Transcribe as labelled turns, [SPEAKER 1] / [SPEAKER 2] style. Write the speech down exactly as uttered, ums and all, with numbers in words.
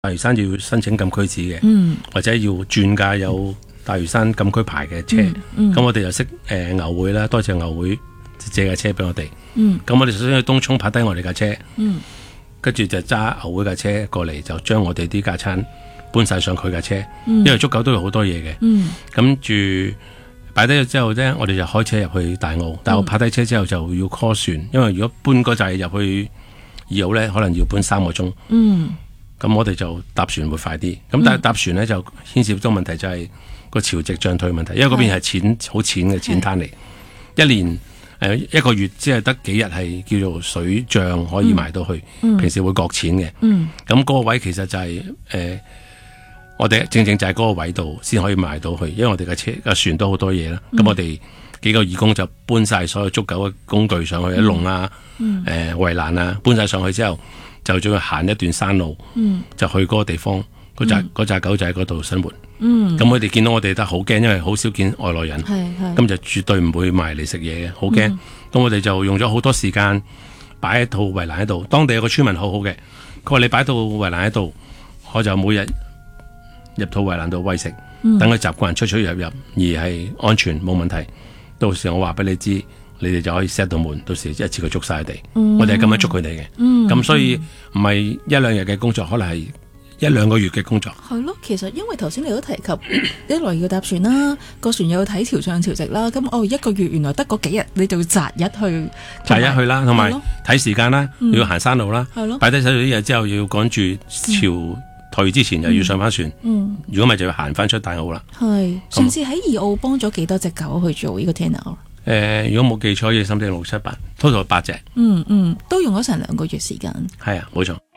[SPEAKER 1] 大嶼山要申請禁區紙嘅，
[SPEAKER 2] 嗯、
[SPEAKER 1] 或者要轉架有大嶼山禁區牌嘅車，咁、
[SPEAKER 2] 嗯嗯、
[SPEAKER 1] 我哋就識誒、呃、牛會啦，多謝牛會借架車俾我哋。咁、
[SPEAKER 2] 嗯、
[SPEAKER 1] 我哋首先去東涌泊低我哋架車，跟住、嗯、就揸牛會架車過嚟，就將我哋啲架撐搬晒上佢架車，
[SPEAKER 2] 嗯、
[SPEAKER 1] 因為足夠都有好多嘢嘅。咁住擺低咗之後呢，我哋就開車入去大澳，大澳泊低車之後就要 call 船，因為如果搬嗰陣入去二澳呢，可能要搬三個鐘。咁、嗯、我哋就搭船會快啲。咁但係搭船呢，就牽涉到問題，就係個潮汐漲退問題，因為嗰邊係淺好淺嘅淺灘嚟，一年誒、呃、一個月只係得幾日係叫做水漲可以埋到去，嗯、平時會擱淺嘅。咁嗰、嗯、個位其實就係、是、誒。呃我哋正正就喺嗰個位度先可以賣到去，因為我哋嘅車嘅船都好多嘢啦。咁、嗯、我哋幾個義工就搬晒所有足夠嘅工具上去，一籠、嗯、啊、誒、嗯呃、圍欄啊，搬晒上去之後，就仲要行一段山路，嗯、就去嗰個地方。嗰扎嗰扎狗仔喺嗰度生活。咁佢哋見到我哋都好驚，因為好少見外來人，咁就絕對唔會埋嚟食嘢嘅，好驚。咁、嗯、我哋就用咗好多時間擺一套圍欄喺度。當地有個村民好好嘅，佢話你擺套圍欄喺度，我就每日入套圍欄度餵食，等佢習慣出出入入，而係安全冇問題。到時我話俾你知，你哋就可以 set 到門，到時一次過捉晒佢哋。嗯、我哋係咁樣捉佢哋嘅。咁、嗯、所以唔係一兩日嘅工作，可能係一兩個月嘅工作。
[SPEAKER 2] 係咯，其實因為頭先你都提及，一來要搭船啦，個船又要睇潮上潮汐啦。咁哦，一個月原來得嗰幾日，你就要擇日去，
[SPEAKER 1] 擇日去啦，同埋睇時間啦，嗯、要行山路啦。
[SPEAKER 2] 係咯，
[SPEAKER 1] 擺低手啲嘢之後，要趕住潮退之前又要上翻船，如果咪就要行翻出大澳啦。
[SPEAKER 2] 係上次喺二澳幫咗幾多隻狗去做呢個 Tenor？ 誒、
[SPEAKER 1] 呃，如果冇記錯，要三四六七八，total 八隻。
[SPEAKER 2] 嗯嗯，都用咗成兩個月時間。
[SPEAKER 1] 係啊，冇錯。